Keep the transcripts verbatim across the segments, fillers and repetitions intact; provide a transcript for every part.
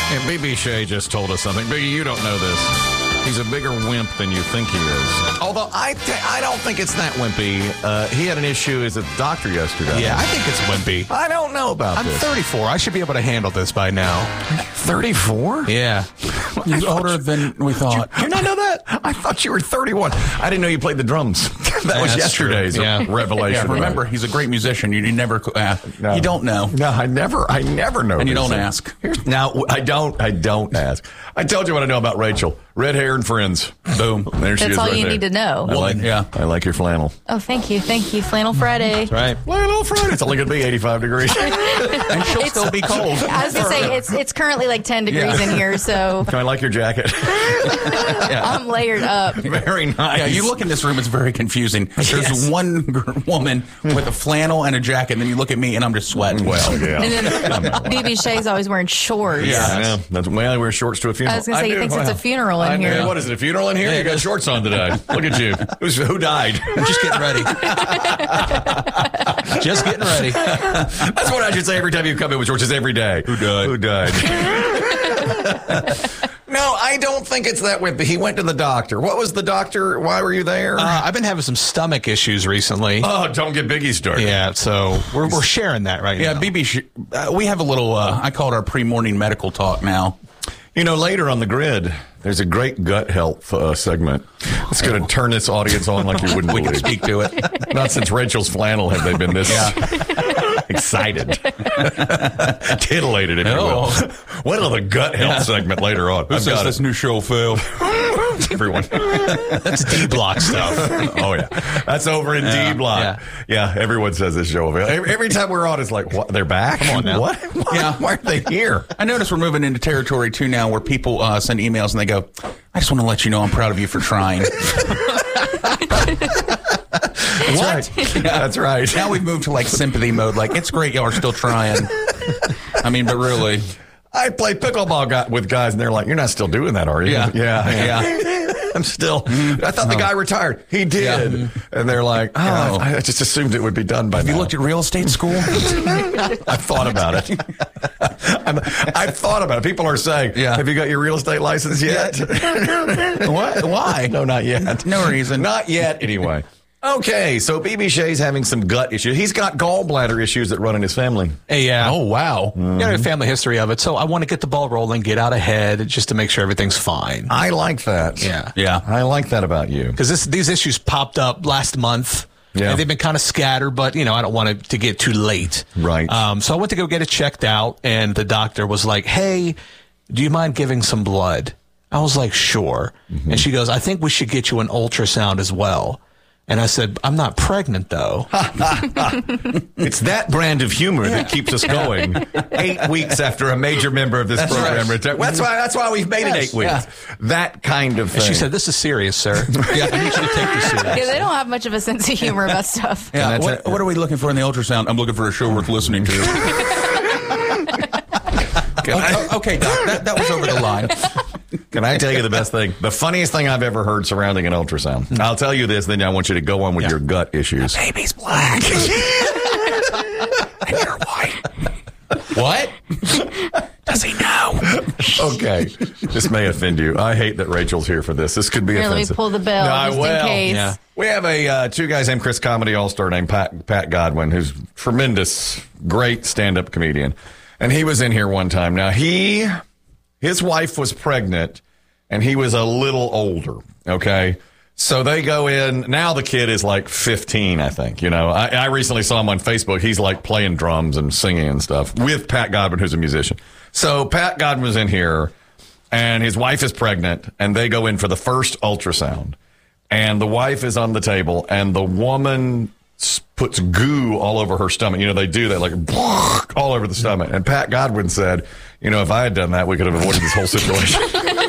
And B B Shea just told us something. Biggie, you don't know this. He's a bigger wimp than you think he is. Although I, t- I don't think it's that wimpy. Uh, he had an issue as a doctor yesterday. Yeah, I think it's wimpy. I don't know about I'm this. thirty-four. I should be able to handle this by now. thirty-four? Yeah. He's older you, than we thought. Did you not know that? I thought you were thirty-one. I didn't know you played the drums. That was That's yesterday's true. Yeah. revelation. Yeah, remember, he's a great musician. You, you never ask. No. You don't know. No, I never, I never know. And you this. don't ask. Here's, now, I don't, I don't ask. I told you what I know about Rachel. Red hair and friends. Boom. There she That's is all right you there. need to know. I like, Yeah. I like your flannel. Oh, thank you. Thank you. Flannel Friday. That's right. Flannel Friday. It's only going to be eighty-five degrees. And she'll still be cold. I was going to say, it's it's currently like ten degrees Yeah. in here, so I like your jacket. I'm layered up. Very nice. Yeah, you look in this room, it's very confusing. There's Yes. one gr- woman with a flannel and a jacket, and then you look at me, and I'm just sweating. Well, yeah. And then B B Shay's always wearing shorts. Yeah. I know. That's, well, I wear shorts to a funeral. I was going to say, he do. thinks it's a Wow. funeral in I here. know. What is it, a funeral in here? You got shorts on today. Look at you. Who's, who died? I'm just getting ready. Just getting ready. That's what I should say every time you come in with shorts. Is every day. Who died? Who died? No, I don't think it's that wimpy. He went to the doctor. What was the doctor? Why were you there? Uh, I've been having some stomach issues recently. oh, don't get Biggie started. Yeah, so we're we're sharing that right Yeah, now. B B, sh- uh, we have a little, uh, I call it our pre-morning medical talk now. You know, later on the grid, there's a great gut health uh, segment. It's going to turn this audience on like you wouldn't We believe. can speak to it. Not since Rachel's flannel have they been this excited. Titillated, if you will. Oh. What on the gut health segment later on? Who I've says got this it. new show failed? Everyone. That's D block stuff. Oh, yeah. That's over in D block. Yeah. Yeah. everyone says this show. Every, every time we're on, it's like, what? They're back? Come on now. What? Why, Yeah. why are they here? I notice we're moving into territory, too, now where people uh, send emails and they go, I just want to let you know I'm proud of you for trying. That's What? right. That's right. Now we've moved to like sympathy mode. Like, it's great y'all are still trying. I mean, but really. I play pickleball guy, with guys, and they're like, "You're not still doing that, are you?" Yeah. yeah, Yeah. I'm still. I thought the guy retired. He did, Yeah. and they're like, "Oh, Oh. I, I just assumed it would be done by Have now." you looked at real estate school? I've thought about it. I'm, I've thought about it. People are saying, Yeah. "Have you got your real estate license yet?" What? Why? No, not yet. No reason. Not yet. Anyway. Okay, so B B Shay's having some gut issues. He's got gallbladder issues that run in his family. Hey, yeah. Oh, wow. You got a family history of it, so I want to get the ball rolling, get out ahead, just to make sure everything's fine. I like that. Yeah. Yeah. I like that about you. Because this these issues popped up last month. Yeah. And they've been kind of scattered, but, you know, I don't want it to get too late. Right. Um, so I went to go get it checked out, and the doctor was like, hey, do you mind giving some blood? I was like, sure. Mm-hmm. And she goes, I think we should get you an ultrasound as well. And I said, I'm not pregnant, though. It's that brand of humor that keeps us going. Eight weeks after a major member of this That's program right. retired. That's why. That's why we've made it Yes, eight weeks. yeah. That kind of thing. And she said, this is serious, sir. Yeah, I need you to take this Yeah, serious. they don't have much of a sense of humor about stuff. Yeah. that's What, it. what are we looking for in the ultrasound? I'm looking for a show worth listening to. okay, okay, Doc, that, that was over the line. Can I tell you the best thing? The funniest thing I've ever heard surrounding an ultrasound. I'll tell you this, then I want you to go on with Yeah. your gut issues. Baby's black. And you're white. What? Does he know? Okay, this may offend you. I hate that Rachel's here for this. This could be Here, let me offensive. pull the bell No, just well, in case. yeah. We have a uh, two guys named Chris Comedy All-Star named Pat, Pat Godwin, who's tremendous, great stand-up comedian. And he was in here one time. Now, he, his wife was pregnant, and he was a little older, okay? So they go in. Now the kid is like fifteen, I think. You know, I, I recently saw him on Facebook. He's like playing drums and singing and stuff with Pat Godwin, who's a musician. So Pat Godwin was in here, and his wife is pregnant, and they go in for the first ultrasound. And the wife is on the table, and the woman s- puts goo all over her stomach. You know, they do that, like, all over the stomach. And Pat Godwin said, you know, if I had done that, we could have avoided this whole situation.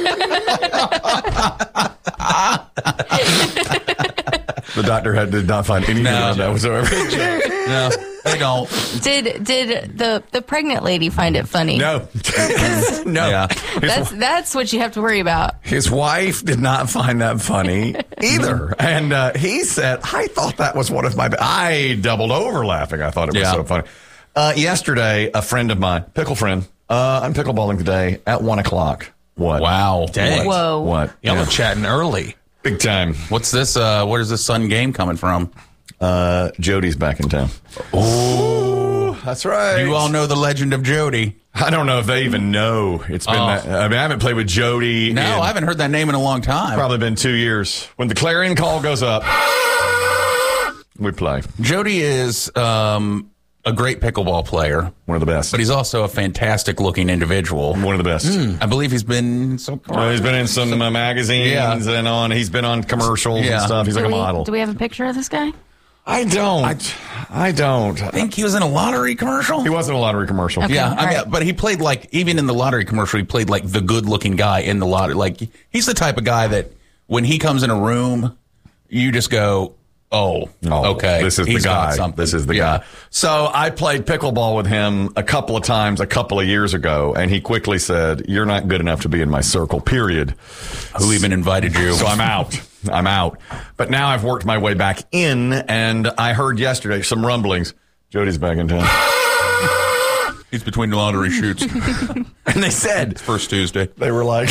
The doctor had did not find any No. of that whatsoever. No, they don't. Did did the the pregnant lady find it funny? No. No. Yeah. His, That's that's what you have to worry about. his wife did not find that funny either. And uh, he said, I thought that was one of my... I doubled over laughing. I thought it was Yeah. so funny. Uh, yesterday, a friend of mine, pickle friend, Uh, I'm pickleballing today at one o'clock. What? Wow. Dang. Whoa. What? Y'all Yeah. were chatting early. Big time. What's this? Uh, where's this Sun game coming from? Uh, Jody's back in town. Oh, That's right. you all know the legend of Jody. I don't know if they even know. It's been Oh. that. I mean, I haven't played with Jody. No, in I haven't heard that name in a long time. probably been two years. When the clarion call goes up, we play. Jody is um, a great pickleball player, One of the best. but he's also a fantastic looking individual. one of the best. I believe he's been so. Uh, he's been in some uh, magazines Yeah. and on. He's been on commercials Yeah. and stuff. He's Do like a we, model. do we have a picture of this guy? I don't. I, don't. I think he was in a lottery commercial. He wasn't a lottery commercial. Okay. Yeah, all I mean, right. but he played like even in the lottery commercial, he played like the good-looking guy in the lottery. Like he's the type of guy that when he comes in a room, you just go, "Oh, Oh, okay, This is he's the got guy. something." This is the Yeah. guy. So I played pickleball with him a couple of times a couple of years ago, and he quickly said, "You're not good enough to be in my circle, period." Who even invited you? So I'm out. I'm out. But now I've worked my way back in, and I heard yesterday some rumblings. Jody's back in town. He's between the lottery shoots. And they said, First Tuesday. they were like,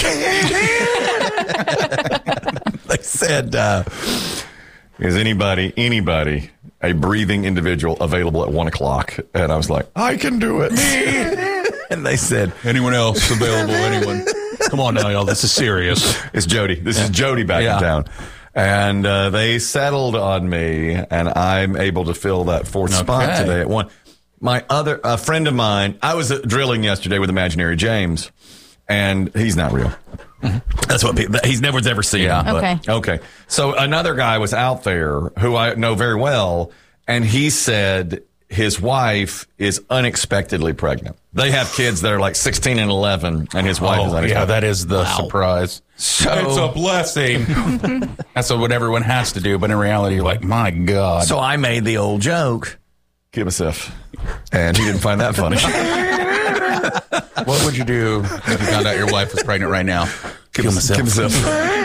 they said, uh, is anybody, anybody, a breathing individual available at one o'clock? And I was like, I can do it. And they said, Anyone else available? Anyone? Come on now, y'all. This is serious. it's Jody. This is Jody back Yeah. in town. And uh, they settled on me, and I'm able to fill that fourth spot Okay. today at one. My other, a friend of mine, I was uh, drilling yesterday with Imaginary James, and he's not real. That's what people, he's never ever seen Yeah. him. but- Okay. Okay. So another guy was out there who I know very well, and he said his wife is unexpectedly pregnant. They have kids that are like sixteen and eleven, and his wife is Oh, unexpected. yeah, that is the surprise. So- it's a blessing. That's what everyone has to do, but in reality, you're like, my God. So I made the old joke, kill myself, and he didn't find that funny. What would you do if you found out your wife was pregnant right now? Kill myself. Kill myself.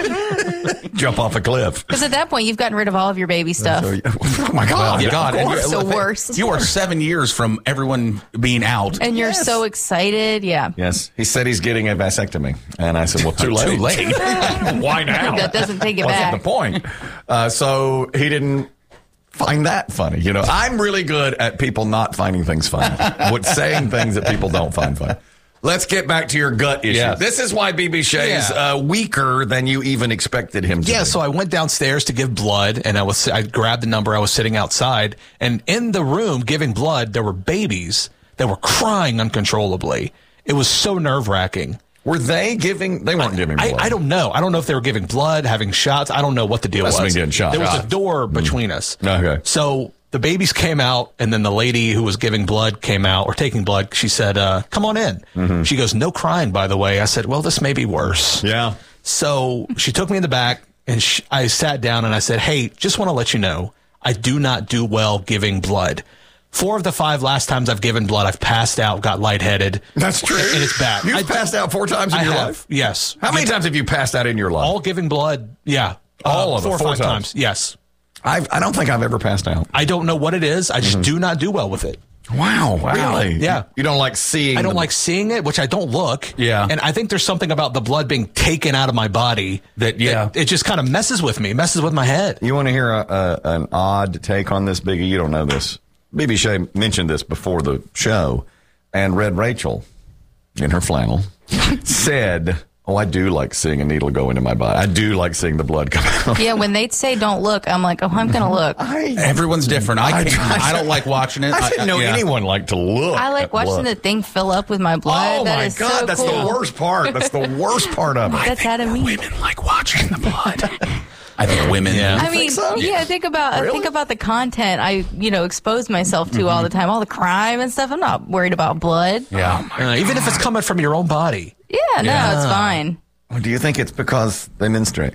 Jump off a cliff. Because at that point, you've gotten rid of all of your baby stuff. Oh my God! Oh, God. And It's you're- the worst. You are seven years from everyone being out. And you're so excited. Yeah. Yes, he said he's getting a vasectomy, and I said, "Well, too late. Too late. Why now? That doesn't take it What's back. the point?" Uh, so he didn't find that funny. You know, I'm really good at people not finding things funny, with saying things that people don't find funny. Let's get back to your gut issue. Yes. This is why B B Shea is Yeah. uh, weaker than you even expected him to Yeah, be. so I went downstairs to give blood, and I was I grabbed the number. I was sitting outside, and in the room giving blood, there were babies that were crying uncontrollably. It was so nerve wracking. Were they giving? They weren't giving I, blood. I don't know. I don't know if they were giving blood, having shots. I don't know what the deal Must have was. been getting shots. There was Shots. a door between us. Okay. So the babies came out, and then the lady who was giving blood came out, or taking blood. She said, uh, come on in. Mm-hmm. She goes, no crying, by the way. I said, well, this may be worse. Yeah. So she took me in the back, and sh I sat down, and I said, hey, just want to let you know, I do not do well giving blood. Four of the five last times I've given blood, I've passed out, got lightheaded. That's true. And it's bad. You've I- passed out four times in I your have, life? yes. How many times have you passed out in your life? All giving blood, yeah. All Uh, of it, four or four five times. times. Yes. I've, I don't think I've ever passed out. I don't know what it is. I Mm-hmm. just do not do well with it. Wow. Really? Yeah. You don't like seeing I don't the- like seeing it, which I don't look. Yeah. And I think there's something about the blood being taken out of my body That- yeah. it just kind of messes with me, messes with my head. You want to hear a, a, an odd take on this, Biggie? You don't know this. B B Shea mentioned this before the show, and Red Rachel, in her flannel, said, oh, I do like seeing a needle go into my body. I do like seeing the blood come out. Yeah, when they say don't look, I'm like, oh, I'm going to look. I, Everyone's different. I can't, I- I don't like watching it. I didn't know yeah. anyone liked to look. like at watching blood. the thing fill up with my blood. Oh, That my is God. so That's cool. the worst part. That's the worst part of it. That's out of me. Women like watching the blood. I think women. Yeah. I mean, so? yeah. Think about Really? think about the content I, you know, expose myself to all the time, all the crime and stuff. I'm not worried about blood. Yeah. Uh, even if it's coming from your own body. Yeah, no, it's fine. Do you think it's because they menstruate?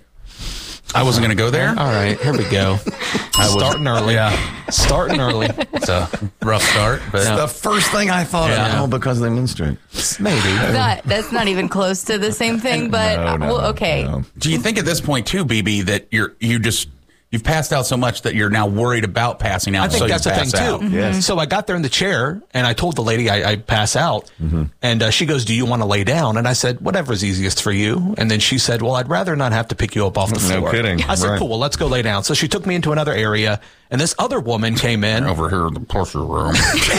I wasn't going to go there. All right, here we go. Starting early. Yeah. Starting early. It's a rough start, but The first thing I thought Yeah. of, oh, because they menstruate. Maybe. Not, that's not even close to the same thing. But No, no, well, okay. no. do you think at this point too, B B, that you're you just you've passed out so much that you're now worried about passing out. I think so that's you the thing pass out. too. Yes. So I got there in the chair and I told the lady I, I pass out, mm-hmm. and uh, she goes, "Do you want to lay down?" And I said, "Whatever's easiest for you." And then she said, "Well, I'd rather not have to pick you up off the No floor." kidding. I said, Right. "Cool, well, let's go lay down." So she took me into another area, and this other woman came in. Over here in the pussy room.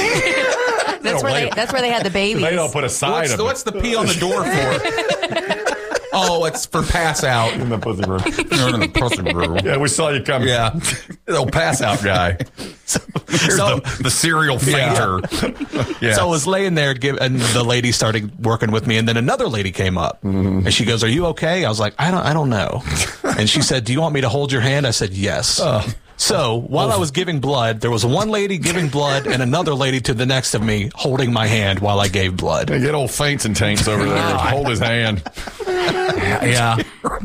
That's where they. That's where they had the babies. They don't put a side what's, of the, it. what's the P on the door for? Oh, it's for pass out. in the pussy room. You're in the pussy room. Yeah, we saw you coming. Yeah. Little pass out guy. So, Here's so, the, the serial fainter. Yeah. so I was laying there, give, and the lady started working with me, and then another lady came up, Mm-hmm. and she goes, "Are you okay?" I was like, "I don't, I don't know." And she said, "Do you want me to hold your hand?" I said, "Yes." So while I was giving blood, there was one lady giving blood and another lady to the next of me holding my hand while I gave blood. They get old faints and taints over there. Hold his hand. Yeah.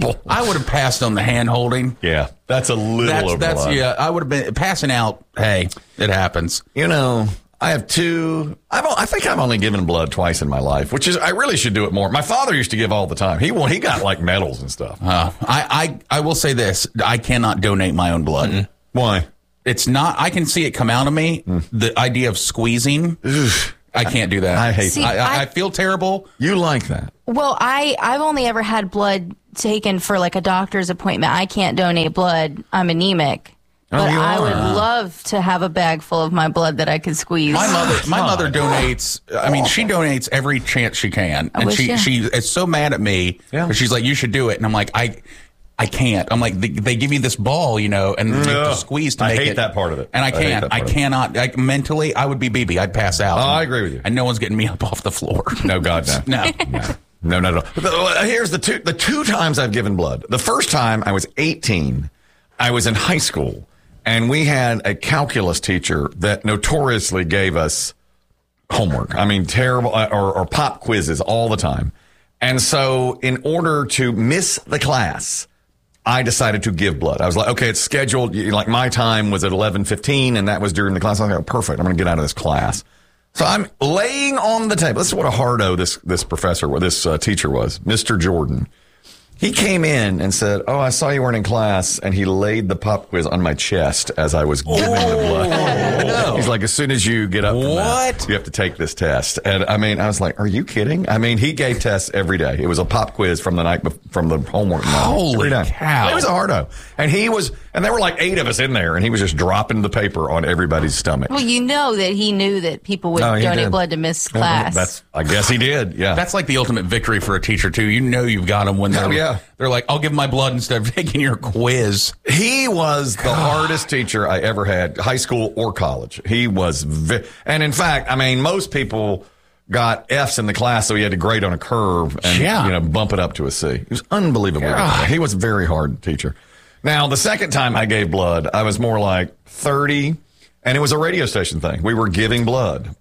I would have passed on the hand holding. Yeah, that's a little That's, over that's the line. yeah. I would have been passing out. Hey, it happens. You know, I have two. I've, I think I've only given blood twice in my life, which is I really should do it more. My father used to give all the time. He won. He got like medals and stuff. Uh, I, I I will say this: I cannot donate my own blood. Mm-hmm. Why? It's not. I can see it come out of me. Mm. The idea of squeezing, I can't do that. I hate See, I, I, I- I feel terrible. You like that? Well, I I've only ever had blood taken for like a doctor's appointment. I can't donate blood. I'm anemic. But you I are? would love to have a bag full of my blood that I could squeeze. My mother, my mother donates. I mean, she donates every chance she can, and wish she you- she is so mad at me. Yeah. She's like, "You should do it," and I'm like, "I." I can't. I'm like, they, they give you this ball, you know, and you have Ugh. to squeeze to I make hate it. that part of it. And I I hate can't. that I, part of it. cannot. Like, mentally, I would be B B. I'd pass out. Oh, I agree with you. And no one's getting me up off the floor. No, God, no. No. No, no, no. But the- Here's the two the two times I've given blood. The first time I was eighteen, I was in high school, and we had a calculus teacher that notoriously gave us homework. I mean, terrible, uh, or, or pop quizzes all the time. And so, in order to miss the class, I decided to give blood. I was like, okay, it's scheduled. Like my time was at eleven fifteen, and that was during the class. I was like, perfect. I'm going to get out of this class. So I'm laying on the table. This is what a hardo this this professor, or this uh, teacher was, Mister Jordan. He came in and said, "Oh, I saw you weren't in class," and he laid the pop quiz on my chest as I was giving the blood. no. He's like, "As soon as you get up from that, What? you have to take this test." And I mean, I was like, "Are you kidding?" I mean, he gave tests every day. It was a pop quiz from the night bef- from the homework night. Holy Every day. cow. It was a hardo, and he was, and there were like eight of us in there, and he was just dropping the paper on everybody's stomach. Well, you know that he knew that people would No, he donate did. blood to miss class. That's, I guess he did. Yeah. That's like the ultimate victory for a teacher, too. You know you've got them when they're, Oh, yeah. they're like, I'll give my blood instead of taking your quiz. He was the hardest teacher I ever had, high school or college. He was, vi- and in fact, I mean, most people got F's in the class, so he had to grade on a curve and Yeah. you know bump it up to a C. He was unbelievable. God. He was a very hard teacher. Now, the second time I gave blood, I was more like thirty, and it was a radio station thing. We were giving blood.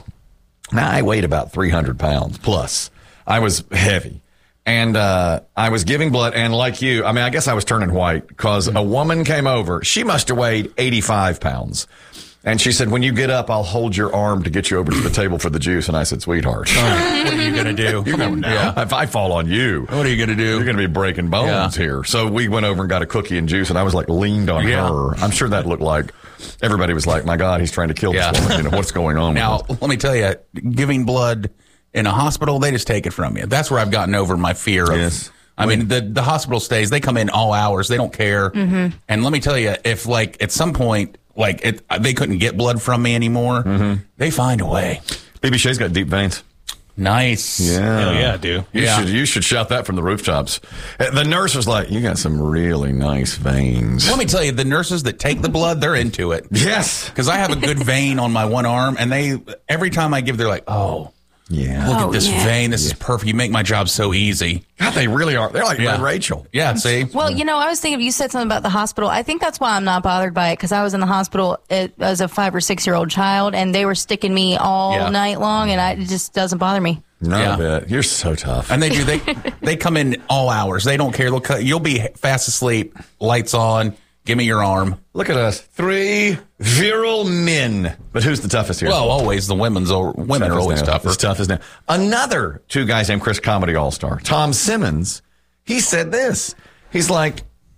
Now, I weighed about three hundred pounds plus. I was heavy. And uh, I was giving blood, and like you, I mean, I guess I was turning white because a woman came over. She must have weighed eighty-five pounds. And she said, "When you get up, I'll hold your arm to get you over to the table for the juice." And I said, "Sweetheart, What are you going to do? you know now, if I fall on you, What are you going to do? you're going to be breaking bones Yeah. here." So we went over and got a cookie and juice, and I was like leaned on Yeah. her. I'm sure that looked like everybody was like, "My God, he's trying to kill Yeah. this woman. You know, what's going on?" Now, with us? let me tell you, giving blood in a hospital, they just take it from you. That's where I've gotten over my fear of. Yes. I mean, the, the hospital stays, they come in all hours. They don't care. Mm-hmm. And let me tell you, if like at some point, like it, they couldn't get blood from me anymore, Mm-hmm. they find a way. B B Shay's got deep veins. Nice. Yeah. Hell yeah, dude. You Yeah. should you should shout that from the rooftops. Uh, The nurse was like, "You got some really nice veins." Let me tell you, the nurses that take the blood, they're into it. Yes. Because I have a good vein on my one arm, and they every time I give, they're like, "Oh, Yeah. look Oh, at this yeah. vein. This is perfect. You make my job so easy." God, they really are. They're like Yeah. Red Rachel. Yeah, see? Well, you know, I was thinking, you said something about the hospital. I think that's why I'm not bothered by it, because I was in the hospital at, as a five or six year old child, and they were sticking me all Yeah. night long, and I, it just doesn't bother me. None Yeah. of it. You're so tough. And they do. They they come in all hours. They don't care. They'll cut. You'll be fast asleep. Lights on. Give me your arm. Look at us, three virile men. But who's the toughest here? Well, always the women's. Or women Tough are as always nails. tougher. As tough as now. Another two guys named Chris Comedy All Star, Tom Simmons. He said this. He's like,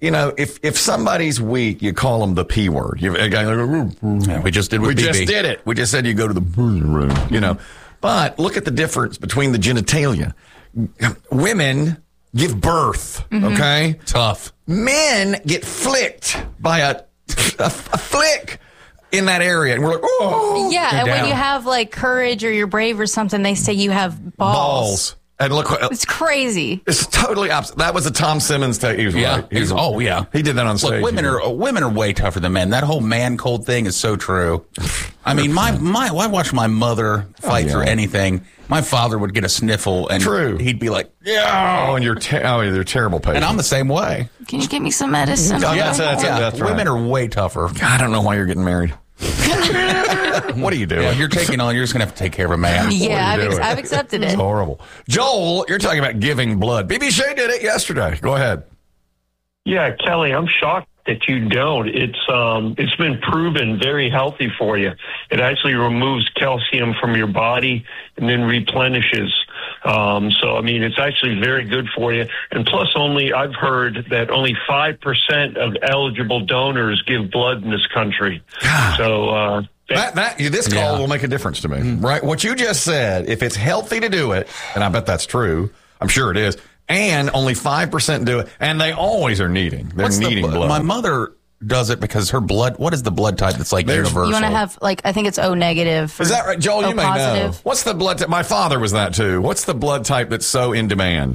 you know, if, if somebody's weak, you call them the P word. You, a guy, Yeah, we just did with we B B. just did it. We just said you go to the room, you know. But look at the difference between the genitalia. Women give birth, okay? Tough. Men get flicked by a, a, a flick in that area. And we're like, oh. Yeah, and down. when you have like courage or you're brave or something, they say you have balls. Balls. And look, what- It's crazy. it's totally opposite. That was a Tom Simmons take. He was Yeah. right. He was- oh, yeah. He did that on stage. Look, women are women are way tougher than men. That whole man cold thing is so true. I mean, my my I watched my mother fight Oh, yeah. through anything. My father would get a sniffle, and True. he'd be like, "Yeah," Oh, and you're, te- oh, you're terrible patient. and I'm the same way. Can you give me some medicine? Oh, that's it, that's it, Yeah, that's right. women are way tougher. I don't know why you're getting married. What are you doing? Yeah, you're taking on. You're just gonna have to take care of a man. Yeah, I've, you ex- doing? I've accepted It's it. horrible. Joel, you're talking about giving blood. B B Shea did it yesterday. Go ahead. Yeah, Kelly, I'm shocked that you don't. It's um, it's been proven very healthy for you. It actually removes calcium from your body and then replenishes. Um, so, I mean, it's actually very good for you. And plus, only I've heard that only five percent of eligible donors give blood in this country. So, uh, That, that this call Yeah. will make a difference to me, right? What you just said, if it's healthy to do it, and I bet that's true, I'm sure it is, and only five percent do it, and they always are needing. They're What's the needing bl- blood. My mother does it because her blood. What is the blood type that's like There's- universal? You want to have like I think it's O negative. Is that right? Joel, O you may positive. know. What's the blood type? My father was that too. What's the blood type that's so in demand?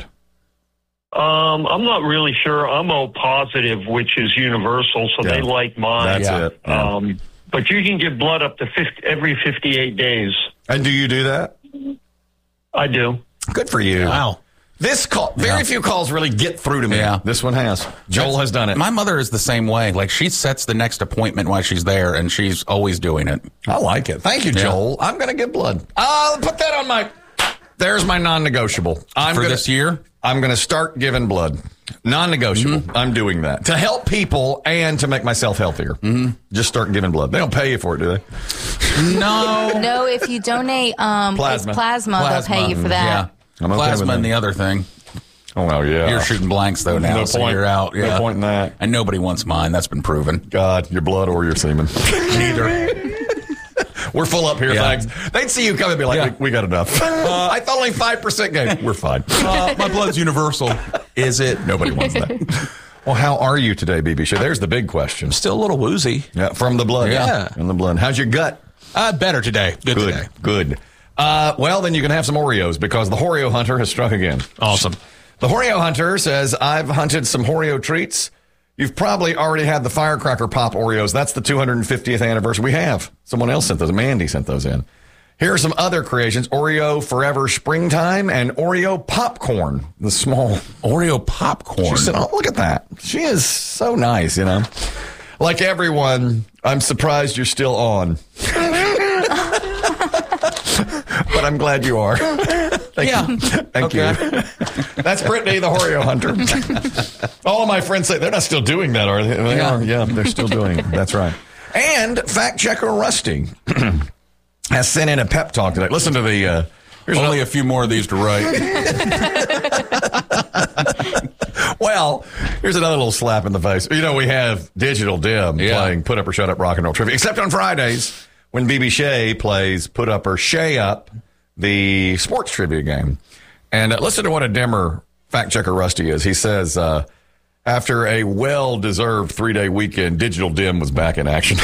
um, I'm not really sure. I'm O positive, which is universal, so Yeah. they like mine. That's Yeah. it. Yeah. Um, but you can get blood up to fifty, every fifty-eight days. And do you do that? I do. Good for you. Wow. This call, very Yeah. few calls really get through to me. Yeah. This one has. Joel has done it. My mother is the same way. Like she sets the next appointment while she's there, and she's always doing it. I like it. Thank you, Yeah. Joel. I'm going to give blood. I'll put that on my. There's my non-negotiable. I'm For gonna, this year? I'm going to start giving blood. Non-negotiable. Mm-hmm. I'm doing that to help people and to make myself healthier. Mm-hmm. Just start giving blood. They don't pay you for it, do they? No. No, if you donate um, Plasma. it's plasma, they'll pay you for that. Yeah. I'm okay with Plasma and that. the other thing. Oh well, yeah. You're shooting blanks though now, No so point. you're out. No Yeah. point in that. And nobody wants mine. That's been proven. God, your blood or your semen. Neither. We're full up here, Yeah. thanks. They'd see you come and be like, Yeah. we, we got enough. I thought only five percent gave. We're fine. Uh, my blood's universal. Is it? Nobody wants that. Well, how are you today, B B Show? There's the big question. Still a little woozy. Yeah, from the blood. Yeah. From the blood. How's your gut? Uh, better today. Good, Good. today. Good. Uh, well, then you can have some Oreos because the Oreo hunter has struck again. Awesome. The Oreo hunter says, I've hunted some Oreo treats. You've probably already had the Firecracker Pop Oreos. That's the two hundred fiftieth anniversary. We have. Someone else sent those. Mandy sent those in. Here are some other creations. Oreo Forever Springtime and Oreo Popcorn. The small. Oreo popcorn. She said, oh, look at that. She is so nice, you know. Like everyone, I'm surprised you're still on. But I'm glad you are. Thank Yeah. you. Thank Okay. you. That's Brittany, the Oreo hunter. All of my friends say they're not still doing that, are they? They Yeah. are. Yeah, they're still doing it. That's right. And fact checker Rusty has sent in a pep talk today. Listen to the. Uh, here's Only another- a few more of these to write. Well, here's another little slap in the face. You know, we have Digital Dim Yeah. playing Put Up or Shut Up Rock and Roll Trivia, except on Fridays when B B Shea plays Put Up or Shay Up, the sports trivia game. And uh, listen to what a dimmer fact checker Rusty is. He says, uh, after a well-deserved three-day weekend, Digital Dim was back in action.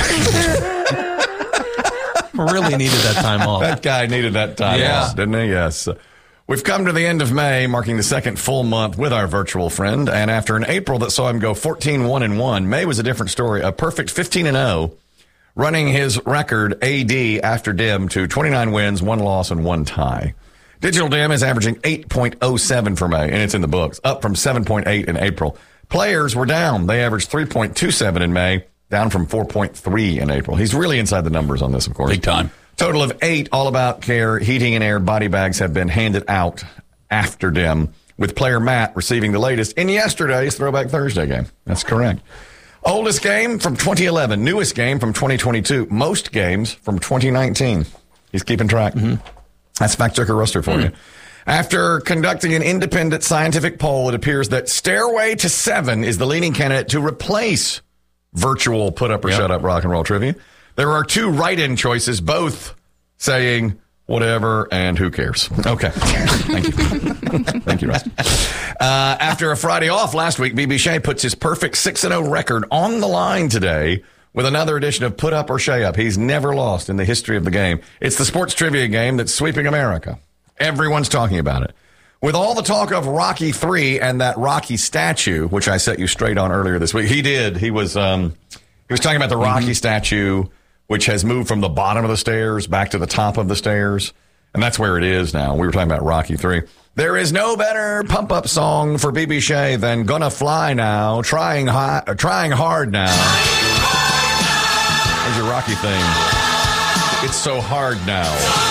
Really needed that time off. That guy needed that time Yeah. off, didn't he? Yes. We've come to the end of May, marking the second full month with our virtual friend. And after an April that saw him go fourteen one and one, May was a different story. A perfect fifteen and oh, running his record A D after Dim to twenty-nine wins, one loss, and one tie. Digital Dim is averaging eight point oh seven for May, and it's in the books, up from seven point eight in April. Players were down. They averaged three point two seven in May, down from four point three in April. He's really inside the numbers on this, of course. Big time. Total of eight All About Care heating and air body bags have been handed out after Dim, with player Matt receiving the latest in yesterday's Throwback Thursday game. That's correct. Oldest game from twenty eleven, newest game from twenty twenty-two, most games from twenty nineteen. He's keeping track. Mm-hmm. That's fact checker Ruster for mm-hmm. you. After conducting an independent scientific poll, it appears that Stairway to Seven is the leading candidate to replace virtual put up or Yep. shut up rock and roll trivia. There are two write-in choices, both saying whatever and who cares. Okay. Thank you. Thank you, Rusty. Uh, after a Friday off last week, B B Shea puts his perfect six and oh record on the line today with another edition of Put Up or Shea Up. He's never lost in the history of the game. It's the sports trivia game that's sweeping America. Everyone's talking about it. With all the talk of Rocky three and that Rocky statue, which I set you straight on earlier this week, he did. He was um, he was talking about the Rocky mm-hmm. statue, which has moved from the bottom of the stairs back to the top of the stairs. And that's where it is now. We were talking about Rocky three. There is no better pump-up song for B B Shea than Gonna Fly Now, Trying high, uh, trying Hard Now. There's your Rocky thing. It's so hard now.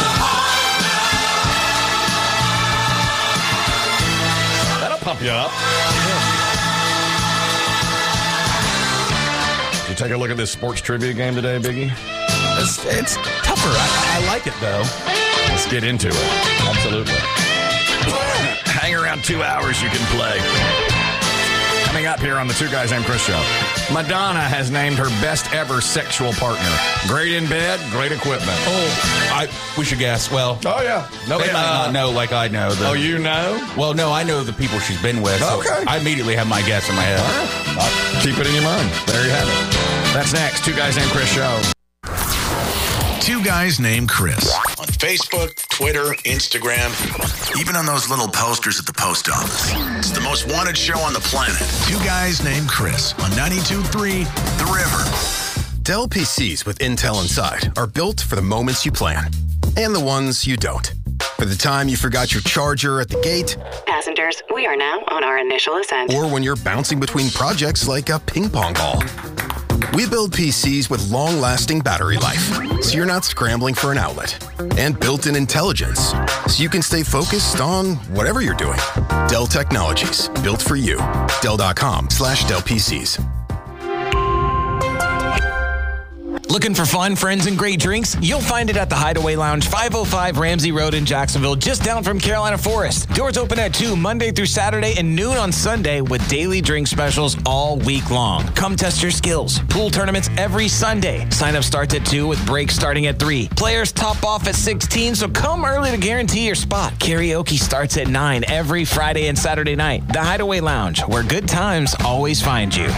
That'll pump you up. Did you take a look at this sports trivia game today, Biggie? It's, it's tougher. I, I like it, though. Let's get into it. Absolutely. Hang around two hours, you can play. Coming up here on the Two Guys Named Chris show, Madonna has named her best ever sexual partner. Great in bed, great equipment. Oh, I we should guess. Well, oh yeah, no, they uh, might not know like I know. The, oh, you know? Well, no, I know the people she's been with. So okay, I immediately have my guess in my head. All right. I'll keep it in your mind. There you have it. That's next. Two Guys Named Chris show. Two Guys Named Chris. On Facebook, Twitter, Instagram, even on those little posters at the post office. It's the most wanted show on the planet. Two Guys Named Chris on ninety-two point three The River. Dell P Cs with Intel inside are built for the moments you plan and the ones you don't. For the time you forgot your charger at the gate. Passengers, we are now on our initial ascent. Or when you're bouncing between projects like a ping pong ball. We build P Cs with long-lasting battery life, so you're not scrambling for an outlet. And built-in intelligence, so you can stay focused on whatever you're doing. Dell Technologies, built for you. Dell.com slash Dell PCs. Looking for fun, friends, and great drinks? You'll find it at the Hideaway Lounge, five oh five Ramsey Road in Jacksonville, just down from Carolina Forest. Doors open at two Monday through Saturday and noon on Sunday with daily drink specials all week long. Come test your skills. Pool tournaments every Sunday. Sign up starts at two with breaks starting at three. Players top off at sixteen, so come early to guarantee your spot. Karaoke starts at nine every Friday and Saturday night. The Hideaway Lounge, where good times always find you.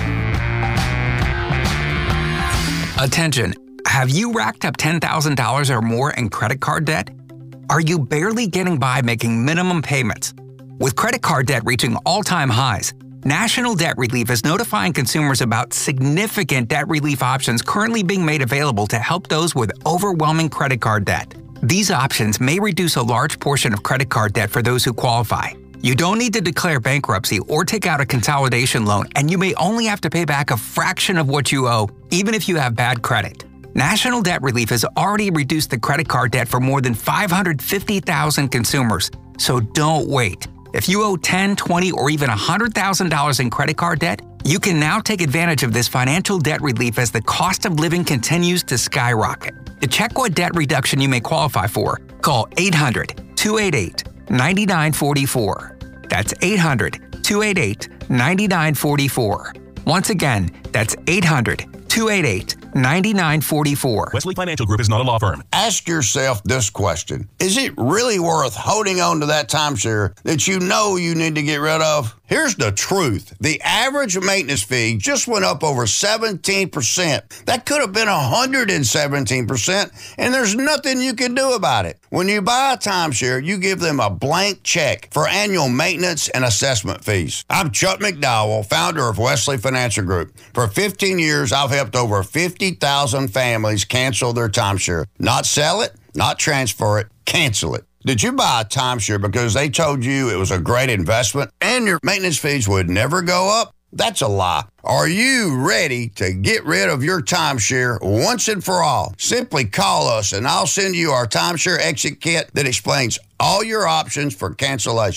Attention, have you racked up ten thousand dollars or more in credit card debt? Are you barely getting by making minimum payments? With credit card debt reaching all-time highs, National Debt Relief is notifying consumers about significant debt relief options currently being made available to help those with overwhelming credit card debt. These options may reduce a large portion of credit card debt for those who qualify. You don't need to declare bankruptcy or take out a consolidation loan, and you may only have to pay back a fraction of what you owe, even if you have bad credit. National Debt Relief has already reduced the credit card debt for more than five hundred fifty thousand consumers, so don't wait. If you owe ten thousand dollars, twenty thousand dollars, or even one hundred thousand dollars in credit card debt, you can now take advantage of this financial debt relief as the cost of living continues to skyrocket. To check what debt reduction you may qualify for, call eight hundred, two eight eight, nine nine four four. That's eight hundred, two eight eight, nine nine four four. Once again, that's eight hundred, two eight eight, nine nine four four. Wesley Financial Group is not a law firm. Ask yourself this question. Is it really worth holding on to that timeshare that you know you need to get rid of? Here's the truth. The average maintenance fee just went up over seventeen percent. That could have been one hundred seventeen percent, and there's nothing you can do about it. When you buy a timeshare, you give them a blank check for annual maintenance and assessment fees. I'm Chuck McDowell, founder of Wesley Financial Group. For fifteen years, I've helped over fifty thousand families cancel their timeshare. Not sell it, not transfer it, cancel it. Did you buy a timeshare because they told you it was a great investment and your maintenance fees would never go up? That's a lie. Are you ready to get rid of your timeshare once and for all? Simply call us and I'll send you our timeshare exit kit that explains all your options for cancellation.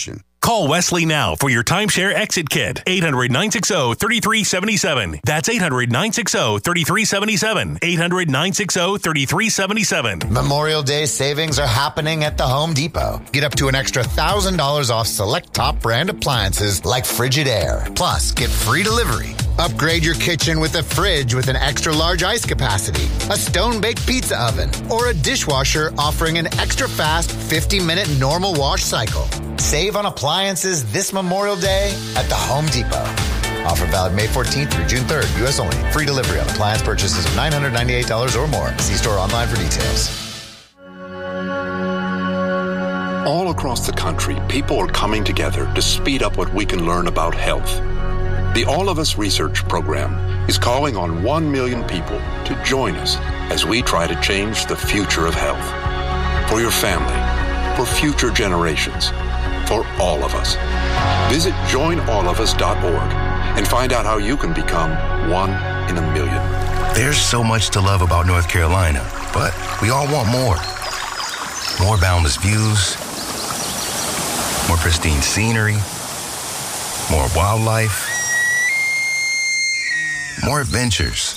Call Wesley now for your timeshare exit kit. eight hundred, nine six zero, three three seven seven. That's eight hundred, nine six zero, three three seven seven. eight hundred, nine six zero, three three seven seven. Memorial Day savings are happening at the Home Depot. Get up to an extra one thousand dollars off select top brand appliances like Frigidaire. Plus, get free delivery. Upgrade your kitchen with a fridge with an extra large ice capacity, a stone-baked pizza oven, or a dishwasher offering an extra fast fifty minute normal wash cycle. Save on appliances this Memorial Day at the Home Depot. Offer valid May fourteenth through June third. U S only. Free delivery on appliance purchases of nine hundred ninety-eight dollars or more. See store online for details. All across the country, people are coming together to speed up what we can learn about health. The All of Us Research Program is calling on one million people to join us as we try to change the future of health. For your family, for future generations, for all of us. Visit join all of us dot org and find out how you can become one in a million. There's so much to love about North Carolina, but we all want more. More boundless views, more pristine scenery, more wildlife, more adventures,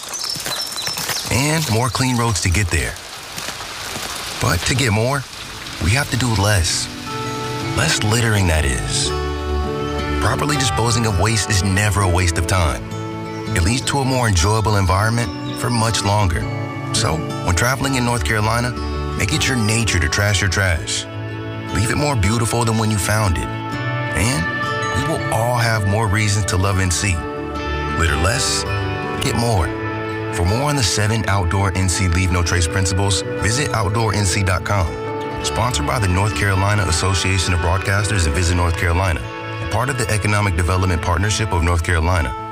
and more clean roads to get there. But to get more, we have to do less. Less littering, that is. Properly disposing of waste is never a waste of time. It leads to a more enjoyable environment for much longer. So, when traveling in North Carolina, make it your nature to trash your trash. Leave it more beautiful than when you found it. And we will all have more reasons to love N C. Litter less, get more. For more on the seven outdoor N C Leave No Trace principles, visit outdoor N C dot com. Sponsored by the North Carolina Association of Broadcasters and Visit North Carolina, part of the Economic Development Partnership of North Carolina.